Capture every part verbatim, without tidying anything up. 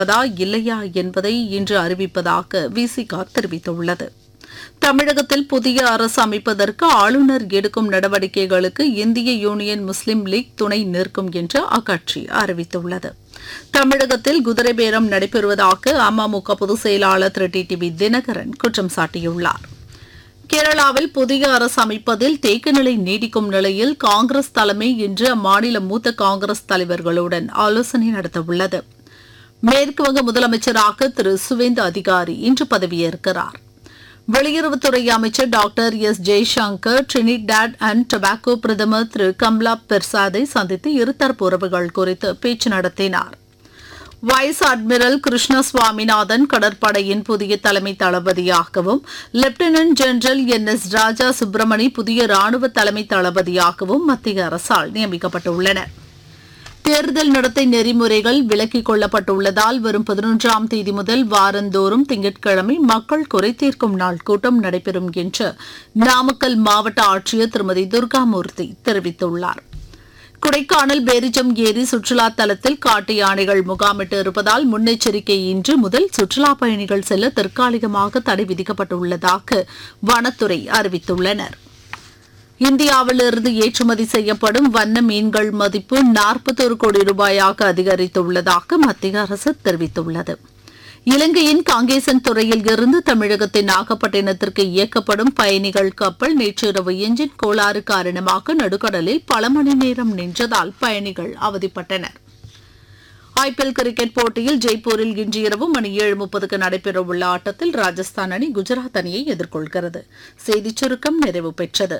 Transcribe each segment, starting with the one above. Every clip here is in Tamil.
இல்லையா என்பதை இன்று அறிவிப்பதாக விசிக தெரிவித்துள்ளது. தமிழகத்தில் புதிய அரசு அமைப்பதற்கு ஆளுநர் எடுக்கும் நடவடிக்கைகளுக்கு இந்திய யூனியன் முஸ்லீம் லீக் துணை நிற்கும் என்று அக்கட்சி அறிவித்துள்ளது. தமிழகத்தில் குதிரை பேரம் நடைபெறுவதாக அமமுக பொதுச் செயலாளர் திரு டி டி வி தினகரன் குற்றம் சாட்டியுள்ளார். கேரளாவில் புதிய அரசு அமைப்பதில் தேக்கநிலை நீடிக்கும் நிலையில் காங்கிரஸ் தலைமை இன்று அம்மாநில மூத்த காங்கிரஸ் தலைவர்களுடன் ஆலோசனை நடத்தவுள்ளது. மேற்குவங்க முதலமைச்சராக திரு சுவேந்து அதிகாரி இன்று பதவியேற்கிறார். வெளியுறவுத்துறை அமைச்சர் doctor S Jaishankar Trinidad and Tobago பிரதமர் திரு கம்லா பெர்சாதை சந்தித்து இருதரப்பு உறவுகள் குறித்து பேச்சு நடத்தினார். வைஸ் அட்மிரல் கிருஷ்ண சுவாமிநாதன் கடற்படையின் புதிய தலைமை தளபதியாகவும், லெப்டினன்ட் ஜெனரல் என் எஸ் ராஜா சுப்பிரமணி புதிய ராணுவ தலைமை தளபதியாகவும் மத்திய அரசால் நியமிக்கப்பட்டுள்ளனர். தேர்தல் நடத்தை நெறிமுறைகள் விலக்கிக் கொள்ளப்பட்டுள்ளதால் வரும் பதினொன்றாம் தேதி முதல் வாரந்தோறும் திங்கட்கிழமை மக்கள் குறைதீர்க்கும் நாள் கூட்டம் நடைபெறும் என்று நாமக்கல் மாவட்ட ஆட்சியர் திருமதி துர்காமூர்த்தி தெரிவித்துள்ளார். கொடைக்கானல் பேரிஜம் ஏரி சுற்றுலா தலத்தில் காட்டு யானைகள் முகாமிட்டு இருப்பதால் முன்னெச்சரிக்கை இன்று முதல் சுற்றுலா பயணிகள் செல்ல தற்காலிகமாக தடை விதிக்கப்பட்டுள்ளதாக வனத்துறை அறிவித்துள்ளனர். இந்தியாவிலிருந்து ஏற்றுமதி செய்யப்படும் வண்ண மீன்கள் மதிப்பு நாற்பத்தொரு கோடி ரூபாயாக அதிகரித்துள்ளதாக மத்திய அரசு தெரிவித்துள்ளது. இலங்கையின் காங்கேசன் துறையில் இருந்து தமிழகத்தின் நாகப்பட்டினத்திற்கு இயக்கப்படும் பயணிகள் கப்பல் நேற்றிரவு எஞ்சின் கோளாறு காரணமாக நடுக்கடலில் பல மணி நேரம் நின்றதால் பயணிகள் அவதிப்பட்டனர். ஐபிஎல் கிரிக்கெட் போட்டியில் ஜெய்ப்பூரில் இன்று இரவு மணி ஏழு முப்பதுக்கு நடைபெறவுள்ள ஆட்டத்தில் ராஜஸ்தான் அணி குஜராத் அணியை எதிர்கொள்கிறது. செய்திச் சுருக்கம் நிறைவு பெற்றது.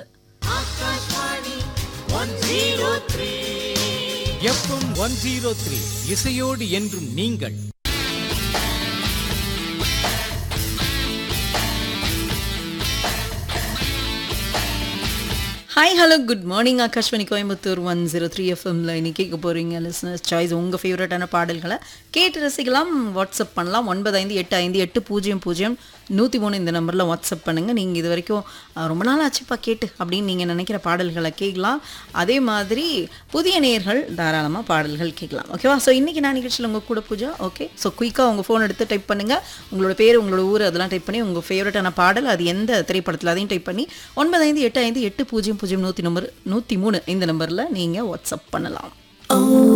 எஃப்எம் ஒன் ஜீரோ த்ரீ இசையோடு என்றும் நீங்கள். Hi hello good morning. Akashvani Coimbatore one zero three எஃப்எம்ல இன்னைக்கு கேட்க போகிறீங்க லிசனர்ஸ் சாய்ஸ். உங்கள் ஃபேவரட்டான பாடல்களை கேட்டு ரசிக்கலாம். வாட்ஸ்அப் பண்ணலாம். ஒன்பது ஐந்து எட்டு ஐந்து எட்டு பூஜ்ஜியம் பூஜ்ஜியம் நூற்றி மூணு இந்த நம்பரில் வாட்ஸ்அப் பண்ணுங்கள். நீங்கள் இது வரைக்கும் ரொம்ப நாள் ஆச்சுப்பா கேட்டு அப்படின்னு நீங்கள் நினைக்கிற பாடல்களை கேட்கலாம். அதே மாதிரி புதிய நேயர்கள் தாராளமாக பாடல்கள் கேட்கலாம். ஓகேவா? ஸோ இன்றைக்கி நான் நிகழ்ச்சியில் உங்கள் கூட பூஜா. ஓகே, ஸோ குயிக்காக உங்கள் ஃபோன் எடுத்து டைப் பண்ணுங்கள். உங்களோட பேர், உங்களோட ஊர் அதெல்லாம் டைப் பண்ணி உங்கள் ஃபேவரட்டான பாடல் அது எந்த திரைப்படத்தில் அதையும் டைப் பண்ணி ஒன்பது ஐந்து எட்டு ஐந்து எட்டு பூஜ்ஜியம் பூஜ்ஜியம் நூற்றி நம்பர் நூற்றி மூணு இந்த நம்பரில் நீங்கள் வாட்ஸ்அப் பண்ணலாம்.